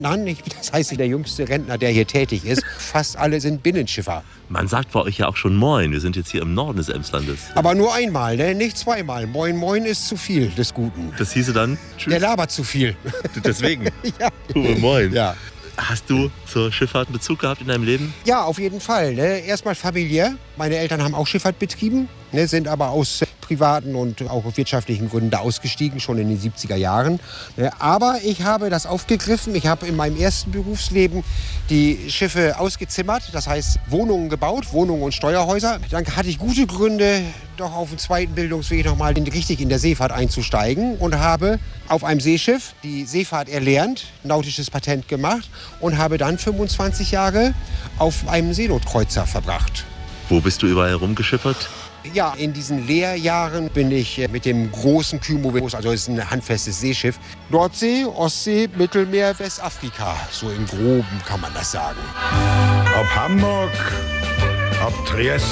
Nein, das heißt, der jüngste Rentner, der hier tätig ist. Fast alle sind Binnenschiffer. Man sagt bei euch ja auch schon Moin. Wir sind jetzt hier im Norden des Emslandes. Aber nur einmal, ne? Nicht zweimal. Moin, moin ist zu viel des Guten. Das hieße dann Tschüss. Der labert zu viel. Deswegen. Ja. Moin. Ja. Hast du zur Schifffahrt einen Bezug gehabt in deinem Leben? Ja, auf jeden Fall. Ne? Erstmal familiär. Meine Eltern haben auch Schifffahrt betrieben, ne? Sind aber aus privaten und auch wirtschaftlichen Gründen da ausgestiegen, schon in den 70er Jahren. Ne? Aber ich habe das aufgegriffen. Ich habe in meinem ersten Berufsleben die Schiffe ausgezimmert, das heißt Wohnungen gebaut, Wohnungen und Steuerhäuser. Dann hatte ich gute Gründe, doch auf dem zweiten Bildungsweg nochmal richtig in der Seefahrt einzusteigen und habe auf einem Seeschiff die Seefahrt erlernt, nautisches Patent gemacht und habe dann 25 Jahre auf einem Seenotkreuzer verbracht. Wo bist du überall rumgeschippert? Ja, in diesen Lehrjahren bin ich mit dem großen Kymo, also es ist ein handfestes Seeschiff, Nordsee, Ostsee, Mittelmeer, Westafrika. So im Groben kann man das sagen. Ob Hamburg, ob Triest,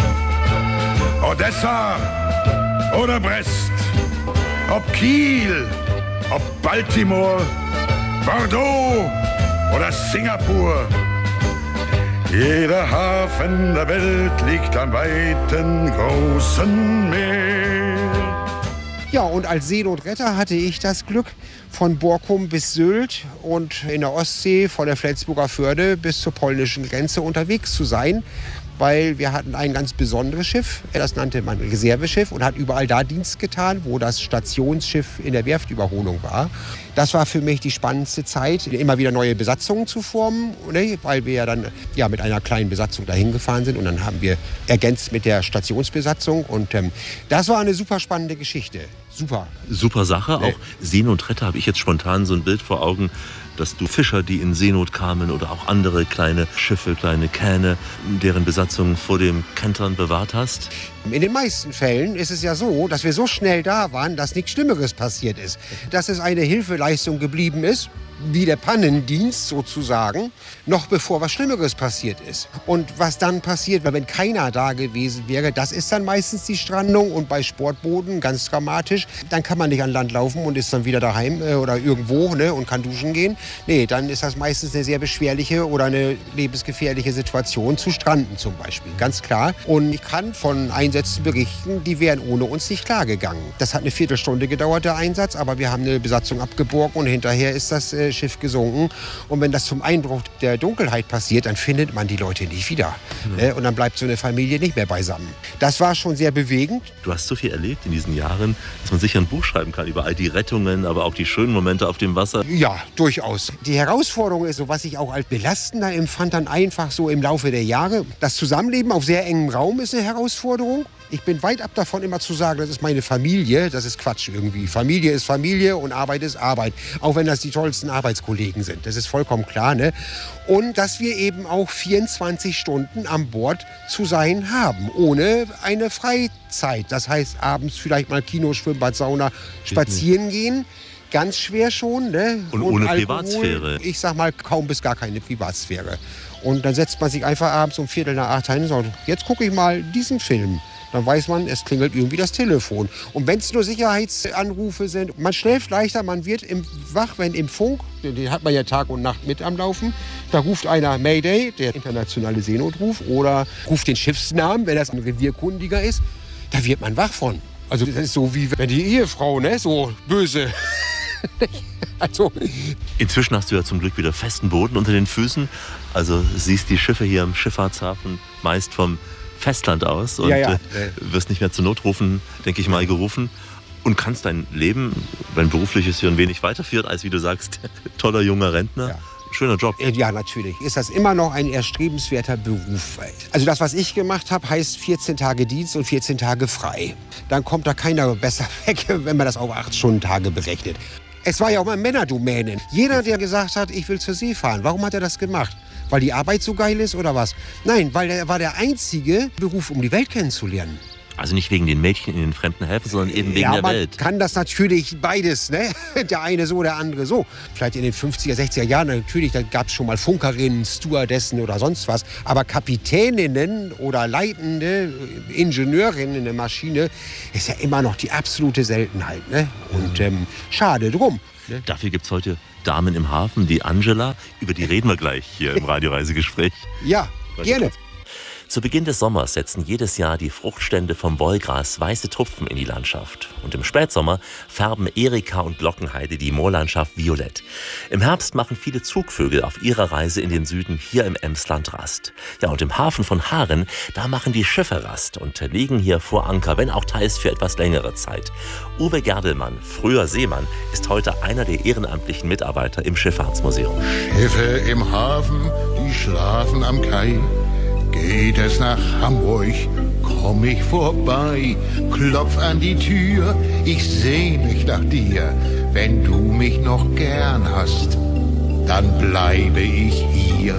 Odessa oder Brest, ob Kiel, ob Baltimore, Bordeaux oder Singapur. Jeder Hafen der Welt liegt am weiten, großen Meer. Ja, und als Seenotretter hatte ich das Glück, von Borkum bis Sylt und in der Ostsee von der Flensburger Förde bis zur polnischen Grenze unterwegs zu sein. Weil wir hatten ein ganz besonderes Schiff, das nannte man Reserveschiff und hat überall da Dienst getan, wo das Stationsschiff in der Werftüberholung war. Das war für mich die spannendste Zeit, immer wieder neue Besatzungen zu formen, ne? Weil wir ja dann mit einer kleinen Besatzung dahin gefahren sind und dann haben wir ergänzt mit der Stationsbesatzung und das war eine super spannende Geschichte. Super Sache, auch Seenotretter habe ich jetzt spontan so ein Bild vor Augen, dass du Fischer, die in Seenot kamen oder auch andere kleine Schiffe, kleine Kähne, deren Besatzungen vor dem Kentern bewahrt hast? In den meisten Fällen ist es ja so, dass wir so schnell da waren, dass nichts Schlimmeres passiert ist. Dass es eine Hilfeleistung geblieben ist, wie der Pannendienst sozusagen, noch bevor was Schlimmeres passiert ist. Und was dann passiert, wenn keiner da gewesen wäre, das ist dann meistens die Strandung und bei Sportbooten ganz dramatisch. Dann kann man nicht an Land laufen und ist dann wieder daheim oder irgendwo, ne, und kann duschen gehen. Nee, dann ist das meistens eine sehr beschwerliche oder eine lebensgefährliche Situation, zu stranden zum Beispiel, ganz klar. Und ich kann von Einsätzen berichten, die wären ohne uns nicht klar gegangen. Das hat eine Viertelstunde gedauert, der Einsatz, aber wir haben eine Besatzung abgeborgen und hinterher ist das Schiff gesunken. Und wenn das zum Einbruch der Dunkelheit passiert, dann findet man die Leute nicht wieder. Ne? Und dann bleibt so eine Familie nicht mehr beisammen. Das war schon sehr bewegend. Du hast so viel erlebt in diesen Jahren, dass man sicher ein Buch schreiben kann über all die Rettungen, aber auch die schönen Momente auf dem Wasser. Ja, durchaus. Die Herausforderung ist so, was ich auch als belastender empfand, dann einfach so im Laufe der Jahre. Das Zusammenleben auf sehr engem Raum ist eine Herausforderung. Ich bin weit ab davon, immer zu sagen, das ist meine Familie. Das ist Quatsch irgendwie. Familie ist Familie und Arbeit ist Arbeit. Auch wenn das die tollsten Arbeitskollegen sind. Das ist vollkommen klar, ne? Und dass wir eben auch 24 Stunden an Bord zu sein haben, ohne eine Freizeit. Das heißt, abends vielleicht mal Kino, Schwimmbad, Sauna, spazieren gehen. Ganz schwer schon, ne? Und ohne Alkohol, Privatsphäre. Ich sag mal, kaum bis gar keine Privatsphäre. Und dann setzt man sich einfach abends um 7:45 hin und sagt, jetzt gucke ich mal diesen Film. Dann weiß man, es klingelt irgendwie das Telefon. Und wenn es nur Sicherheitsanrufe sind, man schläft leichter, man wird wach, wenn im Funk, den hat man ja Tag und Nacht mit am Laufen, da ruft einer Mayday, der internationale Seenotruf, oder ruft den Schiffsnamen, wenn das ein Revierkundiger ist, da wird man wach von. Also das ist so wie wenn die Ehefrau, ne, so böse. Also. Inzwischen hast du ja zum Glück wieder festen Boden unter den Füßen. Also siehst die Schiffe hier im Schifffahrtshafen meist vom Festland aus und wirst nicht mehr zu Notrufen, denke ich mal, gerufen. Und kannst dein Leben, dein berufliches hier ein wenig weiterführen, als wie du sagst, toller junger Rentner. Ja. Schöner Job. Ja, natürlich. Ist das immer noch ein erstrebenswerter Beruf. Also das, was ich gemacht habe, heißt 14 Tage Dienst und 14 Tage frei. Dann kommt da keiner besser weg, wenn man das auf 8-Stunden-Tage berechnet. Es war ja auch mal Männerdomäne. Jeder, der gesagt hat, ich will zur See fahren, warum hat er das gemacht? Weil die Arbeit so geil ist oder was? Nein, weil er war der einzige Beruf, um die Welt kennenzulernen. Also nicht wegen den Mädchen in den fremden Häfen, sondern eben wegen der Welt. Ja, man kann das natürlich beides, ne? Der eine so, der andere so. Vielleicht in den 50er, 60er Jahren, natürlich, da gab es schon mal Funkerinnen, Stewardessen oder sonst was. Aber Kapitäninnen oder leitende Ingenieurinnen in der Maschine ist ja immer noch die absolute Seltenheit, ne? Und schade drum. Dafür gibt es heute Damen im Hafen, die Angela. Über die reden wir gleich hier im Radioreisegespräch. Ja, gerne. Zu Beginn des Sommers setzen jedes Jahr die Fruchtstände vom Wollgras weiße Tupfen in die Landschaft. Und im Spätsommer färben Erika und Glockenheide die Moorlandschaft violett. Im Herbst machen viele Zugvögel auf ihrer Reise in den Süden hier im Emsland Rast. Ja, und im Hafen von Haren, da machen die Schiffe Rast und liegen hier vor Anker, wenn auch teils für etwas längere Zeit. Uwe Gerdelmann, früher Seemann, ist heute einer der ehrenamtlichen Mitarbeiter im Schifffahrtsmuseum. Schiffe im Hafen, die schlafen am Kai. Geht es nach Hamburg, komm ich vorbei, klopf an die Tür, ich seh mich nach dir. Wenn du mich noch gern hast, dann bleibe ich hier.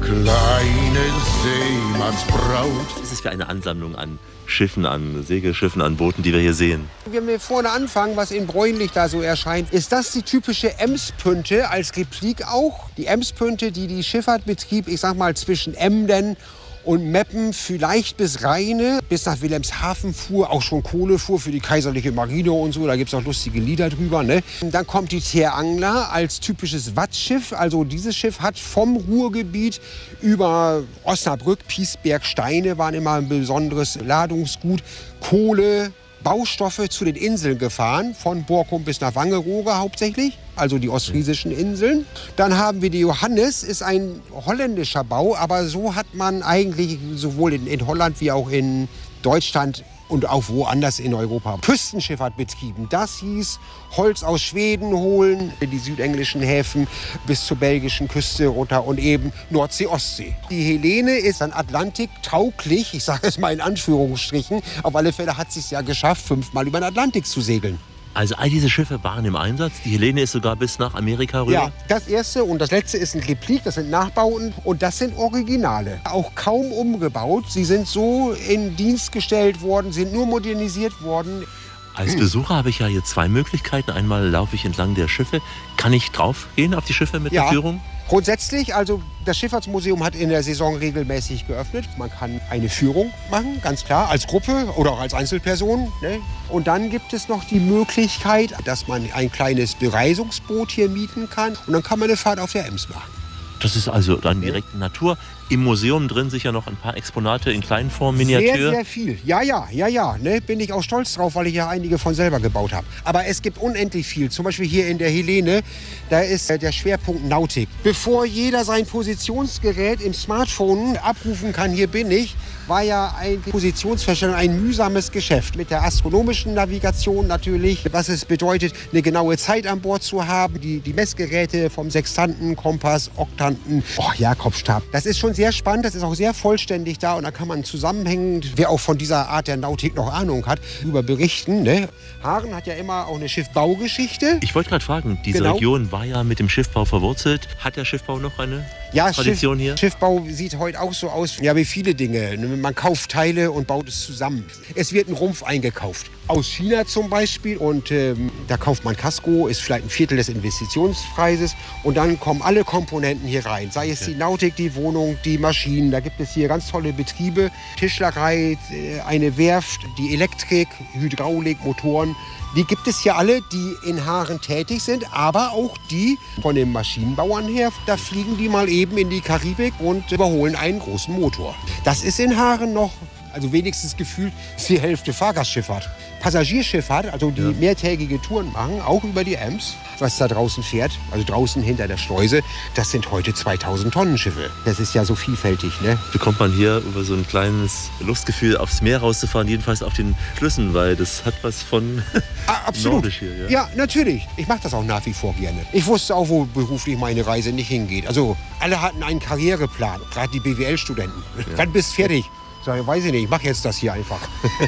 Kleine Seemannsbraut. Was ist es für eine Ansammlung an Schiffen, an Segelschiffen, an Booten, die wir hier sehen? Wenn wir vorne anfangen, was in bräunlich da so erscheint, ist das die typische Emspünte als Replik auch. Die Emspünte, die die Schifffahrt betrieb, ich sag mal zwischen Emden und Meppen, vielleicht bis Rheine, bis nach Wilhelmshaven fuhr, auch schon Kohle fuhr für die kaiserliche Marine und so, da gibt es auch lustige Lieder drüber. Ne? Dann kommt die Ter Angler als typisches Wattschiff, also dieses Schiff hat vom Ruhrgebiet über Osnabrück, Piesberg, Steine waren immer ein besonderes Ladungsgut, Kohle, Baustoffe zu den Inseln gefahren, von Borkum bis nach Wangerooge hauptsächlich, also die ostfriesischen Inseln. Dann haben wir die Johannes, ist ein holländischer Bau, aber so hat man eigentlich sowohl in Holland wie auch in Deutschland und auch woanders in Europa Küstenschifffahrt betrieben. Das hieß Holz aus Schweden holen, in die südenglischen Häfen bis zur belgischen Küste runter und eben Nordsee, Ostsee. Die Helene ist an Atlantik tauglich, ich sage es mal in Anführungsstrichen. Auf alle Fälle hat sie es ja geschafft, 5-mal über den Atlantik zu segeln. Also all diese Schiffe waren im Einsatz. Die Helene ist sogar bis nach Amerika rüber. Ja, das erste und das letzte ist ein Replik, das sind Nachbauten und das sind Originale. Auch kaum umgebaut. Sie sind so in Dienst gestellt worden, sind nur modernisiert worden. Als Besucher habe ich ja hier 2 Möglichkeiten. Einmal laufe ich entlang der Schiffe. Kann ich drauf gehen auf die Schiffe mit der Führung? Grundsätzlich, also das Schifffahrtsmuseum hat in der Saison regelmäßig geöffnet. Man kann eine Führung machen, ganz klar, als Gruppe oder auch als Einzelperson. Ne? Und dann gibt es noch die Möglichkeit, dass man ein kleines Bereisungsboot hier mieten kann. Und dann kann man eine Fahrt auf der Ems machen. Das ist also dann direkt Natur. Im Museum drin sicher noch ein paar Exponate in Kleinform, Miniatur. Sehr, sehr viel. Ja. Ne? Bin ich auch stolz drauf, weil ich ja einige von selber gebaut habe. Aber es gibt unendlich viel. Zum Beispiel hier in der Helene, da ist der Schwerpunkt Nautik. Bevor jeder sein Positionsgerät im Smartphone abrufen kann, hier bin ich, war ja eine Positionsfeststellung ein mühsames Geschäft. Mit der astronomischen Navigation natürlich, was es bedeutet, eine genaue Zeit an Bord zu haben. Die Messgeräte vom Sextanten, Kompass, Oktanten, Jakobstab. Das ist schon sehr spannend, das ist auch sehr vollständig da und da kann man zusammenhängend, wer auch von dieser Art der Nautik noch Ahnung hat, darüber berichten. Ne? Haren hat ja immer auch eine Schiffbaugeschichte. Ich wollte gerade fragen, diese Region war ja mit dem Schiffbau verwurzelt. Hat der Schiffbau noch eine Tradition hier? Schiffbau sieht heute auch so aus, ja, wie viele Dinge. Man kauft Teile und baut es zusammen. Es wird ein Rumpf eingekauft. Aus China zum Beispiel und da kauft man Casco, ist vielleicht ein Viertel des Investitionspreises und dann kommen alle Komponenten hier rein. Sei es die Nautik, die Wohnung, die Maschinen. Da gibt es hier ganz tolle Betriebe. Tischlerei, eine Werft, die Elektrik, Hydraulik, Motoren. Die gibt es hier alle, die in Haren tätig sind, aber auch die von den Maschinenbauern her. Da fliegen die mal eben in die Karibik und überholen einen großen Motor. Das ist in Haren noch, also wenigstens gefühlt, die Hälfte Fahrgastschifffahrt. Passagierschifffahrt, also die mehrtägige Touren machen, auch über die Ems, was da draußen fährt, also draußen hinter der Schleuse, das sind heute 2000 Tonnen Schiffe. Das ist ja so vielfältig, ne? Bekommt man hier über so ein kleines Lustgefühl, aufs Meer rauszufahren, jedenfalls auf den Flüssen, weil das hat was von absolut. Nordisch hier. Ja, natürlich. Ich mache das auch nach wie vor gerne. Ich wusste auch, wo beruflich meine Reise nicht hingeht. Also alle hatten einen Karriereplan, gerade die BWL-Studenten. Ja. Wann bist du fertig? Ich weiß ich nicht, ich mache jetzt das hier einfach.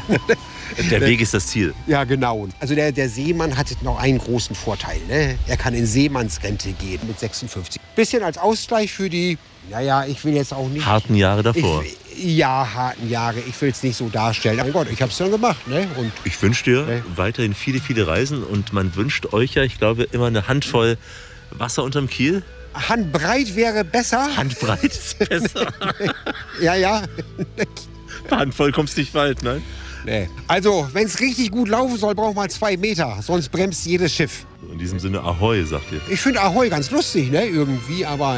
Der Weg ist das Ziel. Ja, genau. Also der Seemann hat noch einen großen Vorteil. Ne? Er kann in Seemannsrente gehen mit 56. Bisschen als Ausgleich für die, ich will jetzt auch nicht... harten Jahre davor. Harten Jahre. Ich will es nicht so darstellen. Mein Gott, ich habe es dann gemacht. Ne? Und ich wünsche dir weiterhin viele, viele Reisen. Und man wünscht euch ja, ich glaube, immer eine Handvoll Wasser unterm Kiel. Handbreit wäre besser. Handbreit ist besser. Ja. Handvoll kommst nicht weit, nein? Nee. Also, wenn es richtig gut laufen soll, braucht man 2 Meter, sonst bremst jedes Schiff. In diesem Sinne Ahoi, sagt ihr. Ich finde Ahoi ganz lustig, ne, irgendwie, aber